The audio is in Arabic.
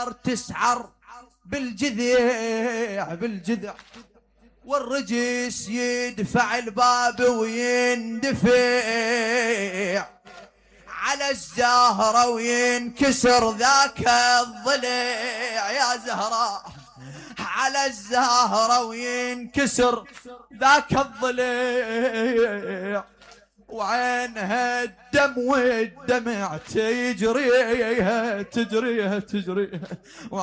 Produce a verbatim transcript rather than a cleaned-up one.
النار تسعر بالجذع بالجذع، والرجس يدفع الباب ويندفع على الزهرة وينكسر ذاك الضلع. يا زهراء على الزهرة وينكسر ذاك الضلع، وعينها الدم والدمع تجريها تجريها تجريها